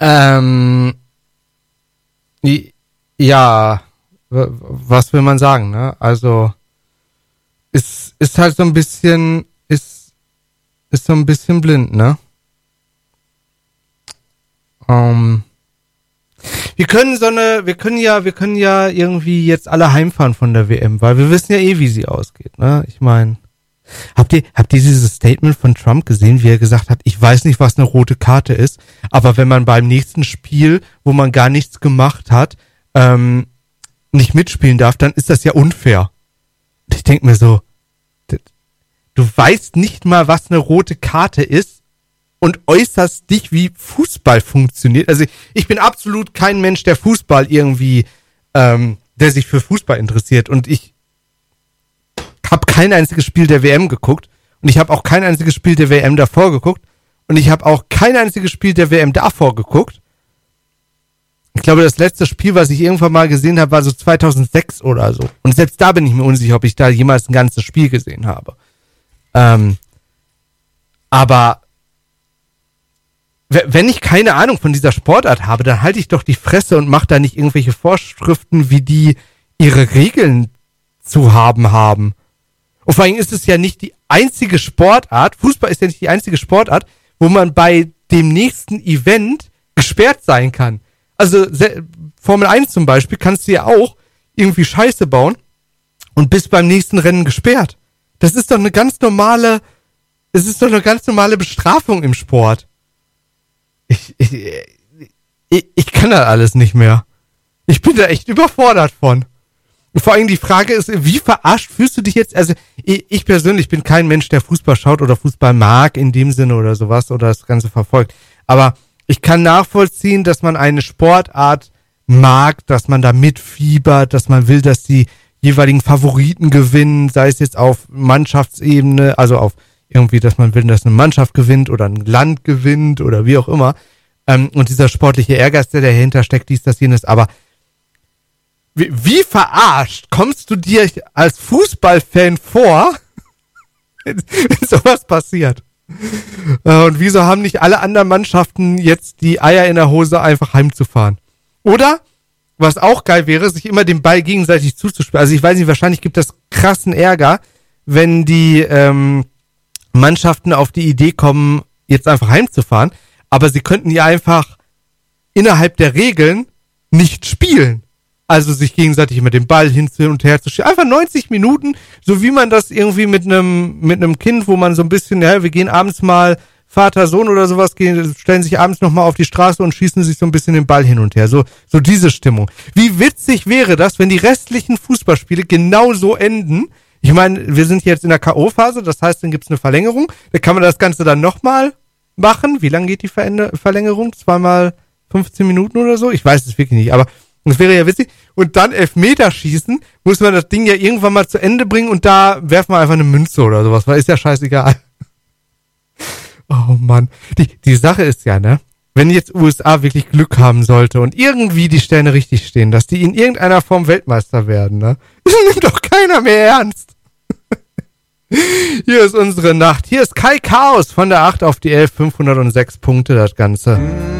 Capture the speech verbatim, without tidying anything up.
Ähm, ja, was will man sagen, ne? Also, ist, ist halt so ein bisschen, ist, ist so ein bisschen blind, ne? Ähm, wir können so eine, wir können ja, wir können ja irgendwie jetzt alle heimfahren von der W M, weil wir wissen ja eh, wie sie ausgeht, ne? Ich meine, habt ihr, habt ihr dieses Statement von Trump gesehen, wie er gesagt hat, ich weiß nicht, was eine rote Karte ist, aber wenn man beim nächsten Spiel, wo man gar nichts gemacht hat, ähm, nicht mitspielen darf, dann ist das ja unfair. Ich denke mir so, du weißt nicht mal, was eine rote Karte ist und äußerst dich, wie Fußball funktioniert. Also ich bin absolut kein Mensch, der Fußball irgendwie, ähm, der sich für Fußball interessiert, und ich habe kein einziges Spiel der W M geguckt und ich habe auch kein einziges Spiel der W M davor geguckt und ich habe auch kein einziges Spiel der W M davor geguckt. Ich glaube, das letzte Spiel, was ich irgendwann mal gesehen habe, war so zweitausendsechs oder so. Und selbst da bin ich mir unsicher, ob ich da jemals ein ganzes Spiel gesehen habe. Ähm, aber w- wenn ich keine Ahnung von dieser Sportart habe, dann halte ich doch die Fresse und mache da nicht irgendwelche Vorschriften, wie die ihre Regeln zu haben haben. Und vor allem ist es ja nicht die einzige Sportart, Fußball ist ja nicht die einzige Sportart, wo man bei dem nächsten Event gesperrt sein kann. Also Formel eins zum Beispiel kannst du ja auch irgendwie Scheiße bauen und bist beim nächsten Rennen gesperrt. Das ist doch eine ganz normale, es ist doch eine ganz normale Bestrafung im Sport. Ich, ich, ich, ich kann das alles nicht mehr. Ich bin da echt überfordert von. Und vor allem die Frage ist, wie verarscht fühlst du dich jetzt? Also ich, ich persönlich bin kein Mensch, der Fußball schaut oder Fußball mag in dem Sinne oder sowas oder das Ganze verfolgt. Aber ich kann nachvollziehen, dass man eine Sportart mag, dass man da mitfiebert, dass man will, dass die jeweiligen Favoriten gewinnen, sei es jetzt auf Mannschaftsebene, also auf irgendwie, dass man will, dass eine Mannschaft gewinnt oder ein Land gewinnt oder wie auch immer. Ähm, und dieser sportliche Ehrgeiz, der dahinter steckt, dies, das, jenes. Aber wie, wie verarscht kommst du dir als Fußballfan vor, wenn sowas passiert? Und wieso haben nicht alle anderen Mannschaften jetzt die Eier in der Hose, einfach heimzufahren? Oder, was auch geil wäre, sich immer den Ball gegenseitig zuzuspielen. Also ich weiß nicht, wahrscheinlich gibt es krassen Ärger, wenn die ähm, Mannschaften auf die Idee kommen, jetzt einfach heimzufahren. Aber sie könnten ja einfach innerhalb der Regeln nicht spielen. Also sich gegenseitig immer den Ball hin und her zu schieben. Einfach neunzig Minuten, so wie man das irgendwie mit einem mit einem Kind, wo man so ein bisschen, ja, wir gehen abends mal, Vater, Sohn oder sowas, gehen, stellen sich abends nochmal auf die Straße und schießen sich so ein bisschen den Ball hin und her. So so diese Stimmung. Wie witzig wäre das, wenn die restlichen Fußballspiele genau so enden? Ich meine, wir sind jetzt in der K O-Phase, das heißt, dann gibt's eine Verlängerung. Da kann man das Ganze dann nochmal machen. Wie lange geht die Ver- Verlängerung? Zweimal fünfzehn Minuten oder so? Ich weiß es wirklich nicht, aber das wäre ja witzig. Und dann Elfmeterschießen, muss man das Ding ja irgendwann mal zu Ende bringen und da werfen wir einfach eine Münze oder sowas, weil ist ja scheißegal. Oh Mann. Die, die Sache ist ja, ne, wenn jetzt U S A wirklich Glück haben sollte und irgendwie die Sterne richtig stehen, dass die in irgendeiner Form Weltmeister werden, ne, das nimmt doch keiner mehr ernst. Hier ist unsere Nacht. Hier ist Kai Chaos von der acht auf die elf, fünfhundertsechs Punkte, das Ganze.